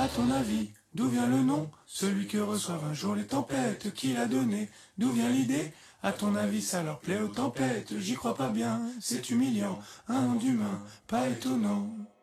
À ton avis, d'où vient le nom? Celui que reçoivent un jour les tempêtes, qui l'a donné? D'où vient l'idée? À ton avis, ça leur plaît aux tempêtes? J'y crois pas bien, c'est humiliant, un nom d'humain, pas étonnant.